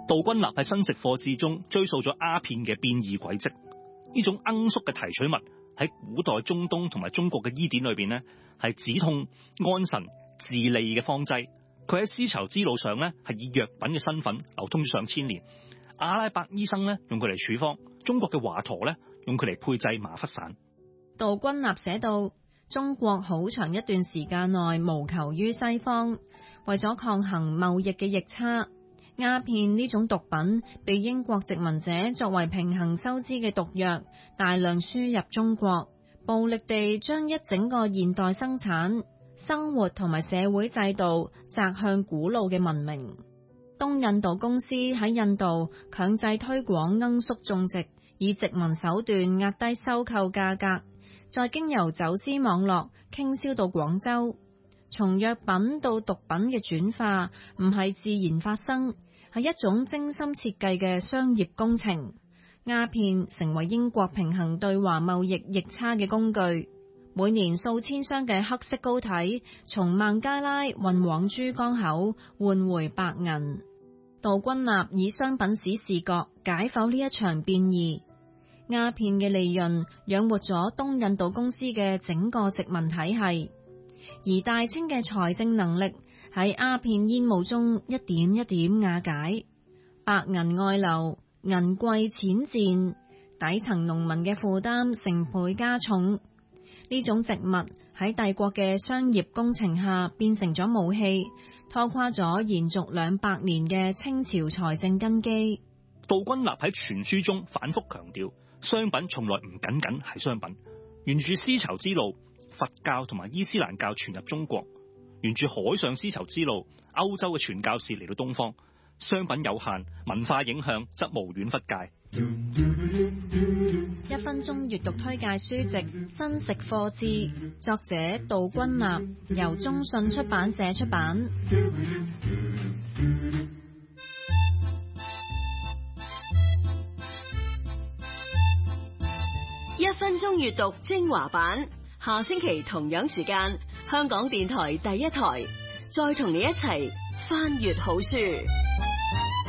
杜君立喺新食課誌中追溯咗鴉片嘅變異軌跡。呢種罌粟嘅提取物喺古代中東同埋中國嘅醫典裏邊呢，係止痛、安神、治痢嘅方劑。佢喺絲綢之路上呢，係以藥品嘅身份流通咗上千年。阿拉伯醫生呢，用佢嚟處方，中國嘅華佗呢，用佢嚟配製麻沸散。 杜君立寫到，中國好長一段時間內無求於西方，為咗抗衡貿易嘅逆差，鴉片呢種毒品被英國殖民者作為平衡收支嘅毒藥，大量輸入中國，暴力地將一整個現代生產、生活同埋社會制度擲向古老嘅文明。東印度公司喺印度強制推廣罌粟種植，以殖民手段壓低收購價格，再經由走私網絡傾銷到廣州。從藥品到毒品嘅轉化唔係自然發生，係一種精心設計嘅商業工程。鴉片成為英國平衡對華貿易逆差嘅工具。每年數千箱嘅黑色膏體從孟加拉運往珠江口換回白銀。杜君立以商品史視角解剖呢一場變異。鴉片嘅利潤養活咗東印度公司嘅整個殖民體系，而大清嘅財政能力喺鴉片煙霧中一點一點瓦解。白銀外流，銀貴錢賤，底層農民嘅負擔成倍加重。呢種植物喺帝國嘅商業工程下變成咗武器，拖垮咗延續200年嘅清朝財政根基。 杜君立喺全書中反覆強調，商品從來唔僅僅係商品。沿住絲綢之路，佛教同埋伊斯蘭教傳入中國；沿住海上絲綢之路，歐洲嘅傳教士嚟到東方。商品有限，文化影響則無遠弗屆。 1分鐘閱讀推介書籍《新食課誌》，作者杜君立，由中信出版社出版。 1分鐘閱讀精華版，下星期同樣時間，香港電台第一台，再同你一齊翻閱好書。